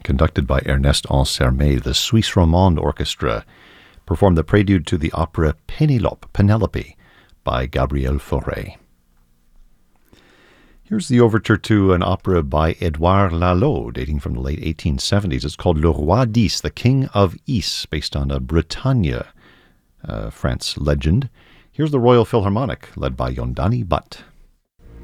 conducted by Ernest Ansermet. The Suisse Romande Orchestra performed the prelude to the opera Penelope by Gabriel Fauré. Here's the overture to an opera by Édouard Lalo, dating from the late 1870s. It's called Le Roi d'Ys, the King of Ys, based on a Bretagne, France legend. Here's the Royal Philharmonic, led by Yondani Butt.